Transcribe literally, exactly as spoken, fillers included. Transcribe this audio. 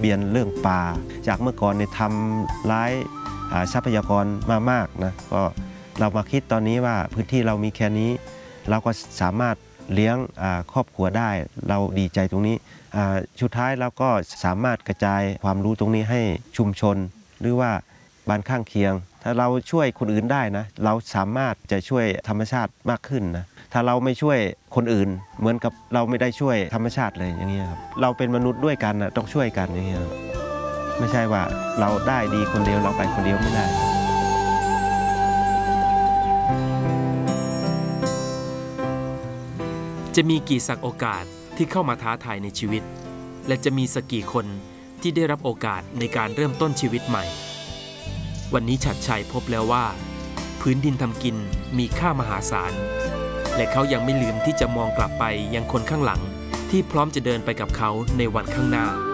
เบียนเรื่องป่าจากเมื่อก่อนเนี่ยทำร้ายทรัพยากรมามากนะก็เรามาคิดตอนนี้ว่าพื้นที่เรามีแค่นี้เราก็สามารถเลี้ยงครอบครัวได้เราดีใจตรงนี้สุดท้ายเราก็สามารถกระจายความรู้ตรงนี้ให้ชุมชนหรือว่าบ้านข้างเคียงถ้าเราช่วยคนอื่นได้นะเราสามารถจะช่วยธรรมชาติมากขึ้นนะถ้าเราไม่ช่วยคนอื่นเหมือนกับเราไม่ได้ช่วยธรรมชาติเลยอย่างนี้ครับเราเป็นมนุษย์ด้วยกันนะต้องช่วยกันอย่างนี้ครับไม่ใช่ว่าเราได้ดีคนเดียวเราไปคนเดียวไม่ได้จะมีกี่สักโอกาสที่เข้ามาท้าทายในชีวิตและจะมีสักกี่คนที่ได้รับโอกาสในการเริ่มต้นชีวิตใหม่วันนี้ฉัตรชัยพบแล้วว่าพื้นดินทำกินมีค่ามหาศาลและเขายังไม่ลืมที่จะมองกลับไปยังคนข้างหลังที่พร้อมจะเดินไปกับเขาในวันข้างหน้า